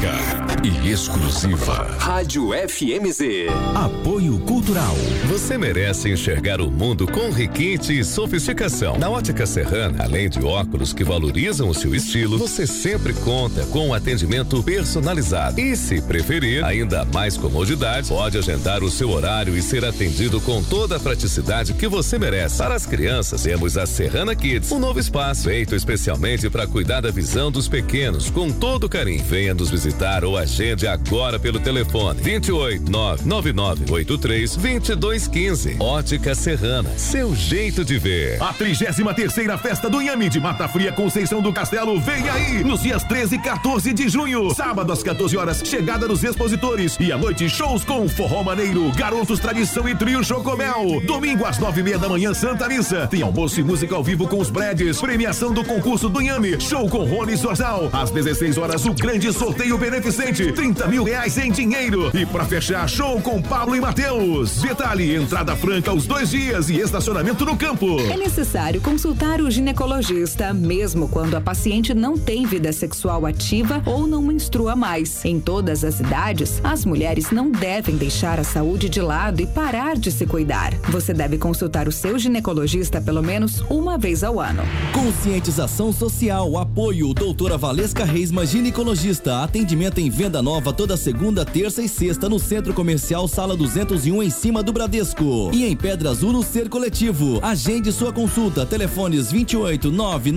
única e exclusiva. Rádio FMZ. Apoio Cultural. Você merece enxergar o mundo com requinte e sofisticação. Na Ótica Serrana, além de óculos que valorizam o seu estilo, você sempre conta com um atendimento personalizado. E se preferir, ainda mais comodidade, pode agendar o seu horário e ser atendido com toda a praticidade que você merece. Para as crianças, temos a Serrana Kids, um novo espaço feito especialmente para cuidar da visão dos pequenos, com todo carinho. Venha nos visitar ou agende agora pelo telefone 28999832215. Ótica Serrana, seu jeito de ver. A 33ª Festa do Inhame de Mata Fria Conceição do Castelo vem aí, nos dias 13 e 14 de junho. Sábado às 14 horas, chegada dos expositores e à noite shows com Forró Maneiro, Garotos Tradição e Trio Chocomel. Domingo às 9:30 da manhã, Santa Missa. Tem almoço e música ao vivo com os Bredes, premiação do concurso do Inhame, show com Rony Sorzal. Às 16 horas, o grande sorteio beneficente, R$30 mil em dinheiro. E pra fechar, show com Pablo e Matheus. Detalhe, entrada franca os 2 dias e estacionamento no campo. É necessário consultar o ginecologista, mesmo quando a paciente não tem vida sexual ativa ou não menstrua mais. Em todas as idades, as mulheres não devem deixar a saúde de lado e parar de se cuidar. Você deve consultar o seu ginecologista pelo menos uma vez ao ano. Conscientização social, apoio, doutora Valesca Reisma, ginecologista, atendimento em Venda Nova toda segunda, terça e sexta no Centro Comercial Sala 201 em cima do Bradesco e em Pedra Azul no Ser Coletivo. Agende sua consulta, telefones 28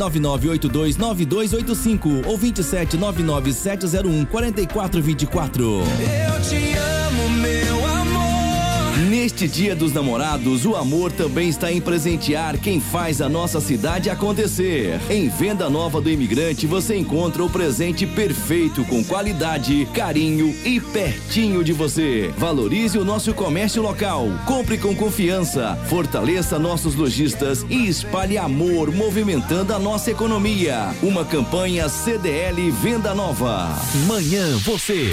999829285 ou 27 99701 4424. Eu te amo, meu amor. Neste Dia dos Namorados, o amor também está em presentear quem faz a nossa cidade acontecer. Em Venda Nova do Imigrante, você encontra o presente perfeito com qualidade, carinho e pertinho de você. Valorize o nosso comércio local, compre com confiança, fortaleça nossos lojistas e espalhe amor movimentando a nossa economia. Uma campanha CDL Venda Nova. Manhã você.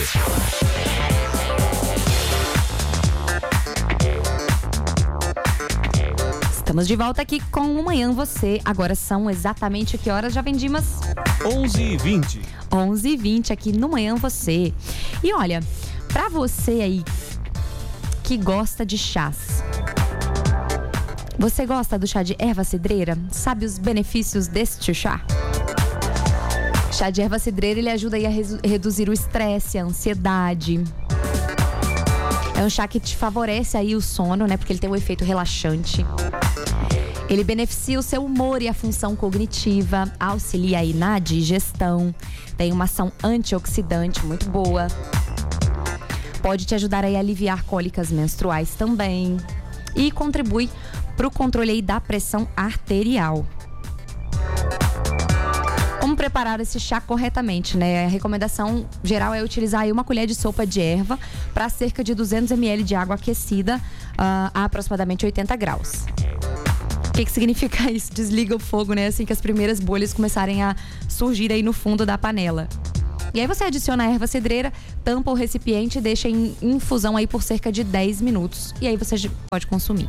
Estamos de volta aqui com o Manhã Você. Agora são exatamente que horas, Jovem Dimas? 11h20. 11h20 aqui no Manhã Você. E olha, pra você aí que gosta de chás, você gosta do chá de erva cidreira? Sabe os benefícios deste chá? Chá de erva cidreira, ele ajuda aí a reduzir o estresse, a ansiedade. É um chá que te favorece aí o sono, né? Porque ele tem um efeito relaxante. Ele beneficia o seu humor e a função cognitiva, auxilia aí na digestão, tem uma ação antioxidante muito boa. Pode te ajudar aí a aliviar cólicas menstruais também. E contribui para o controle aí da pressão arterial. Como preparar esse chá corretamente, né? A recomendação geral é utilizar aí 1 colher de sopa de erva para cerca de 200 ml de água aquecida a aproximadamente 80 graus. O que significa isso? Desliga o fogo, né? Assim que as primeiras bolhas começarem a surgir aí no fundo da panela. E aí você adiciona a erva cidreira, tampa o recipiente e deixa em infusão aí por cerca de 10 minutos. E aí você pode consumir.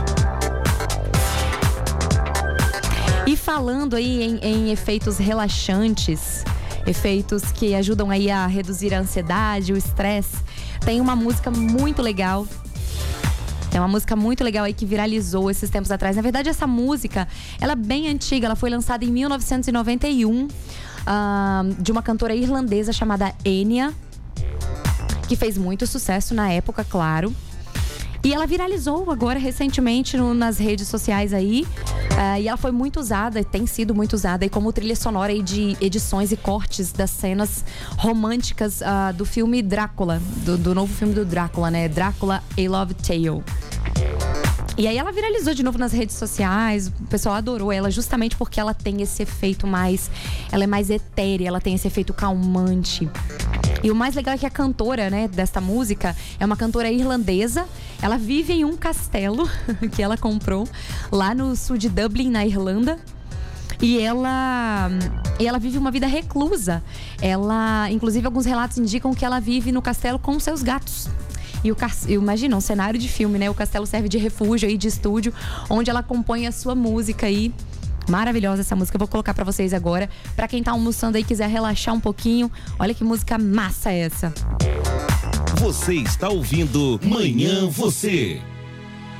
E falando aí em efeitos relaxantes, efeitos que ajudam aí a reduzir a ansiedade, o estresse, tem uma música muito legal. É uma música muito legal aí que viralizou esses tempos atrás. Na verdade, essa música, ela é bem antiga. Ela foi lançada em 1991 de uma cantora irlandesa chamada Enya, que fez muito sucesso na época, claro. E ela viralizou agora recentemente nas redes sociais aí. E ela foi muito usada, tem sido muito usada aí como trilha sonora aí de edições e cortes das cenas românticas do filme Drácula, do novo filme do Drácula, né? Drácula, A Love Tale. E aí ela viralizou de novo nas redes sociais, o pessoal adorou ela justamente porque ela tem esse efeito ela é mais etérea, ela tem esse efeito calmante. E o mais legal é que a cantora, né, desta música é uma cantora irlandesa. Ela vive em um castelo que ela comprou lá no sul de Dublin, na Irlanda. E ela vive uma vida reclusa. Inclusive, alguns relatos indicam que ela vive no castelo com seus gatos. Imagina, um cenário de filme, né? O castelo serve de refúgio aí, de estúdio, onde ela compõe a sua música aí Maravilhosa essa música, eu vou colocar pra vocês agora. Pra quem tá almoçando aí, quiser relaxar um pouquinho, olha que música massa essa. Você está ouvindo Manhã Você.